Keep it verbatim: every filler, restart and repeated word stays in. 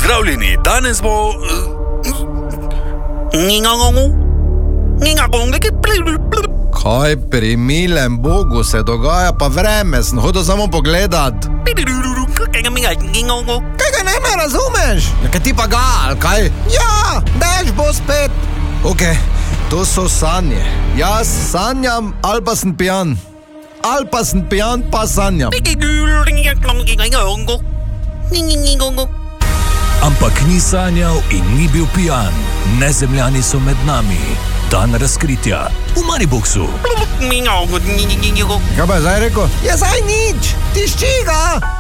Pozdravljeni, danes bo... Kaj pri milem Bogu se dogaja, pa vreme, sem hodil samo pogledat. Kaj ga ne me razumeš? Ja, kaj ti pa ga, ali kaj? Ja, dež bo spet. Ok, to so sanje. Jaz sanjam, ali pa sem pijan. Ali pa sem pijan, pa sanjam. Ampak ni sanjal in ni bil pijan. Nezemljani so med nami. Dan razkritja v Mariboxu. Kaj pa je zdaj rekel? Je zdaj nič, tišči ga.